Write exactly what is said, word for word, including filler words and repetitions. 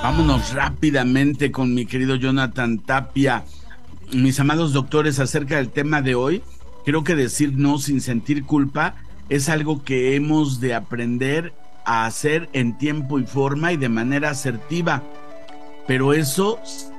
Vámonos rápidamente con mi querido Jonathan Tapia. Mis amados doctores, acerca del tema de hoy, creo que decir no sin sentir culpa es algo que hemos de aprender a hacer en tiempo y forma y de manera asertiva. Pero eso